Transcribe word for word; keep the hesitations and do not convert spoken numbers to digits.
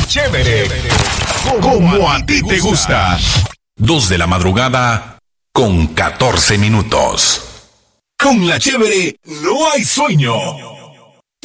Chévere, como a ti te gusta. Dos de la madrugada con catorce minutos. Con la Chévere no hay sueño.